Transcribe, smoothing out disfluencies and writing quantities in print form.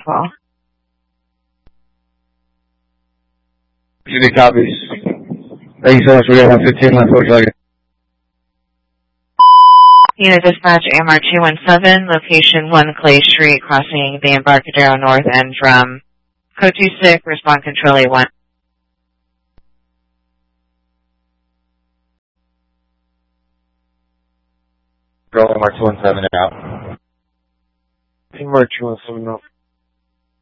call. Unit copies. Thank you so much. We got 115 left. What would you like? Unit dispatch AMR 217, location 1 Clay Street, crossing the Embarcadero North End from code 26, respond control A1. Control MR 217 out. MR 217 out.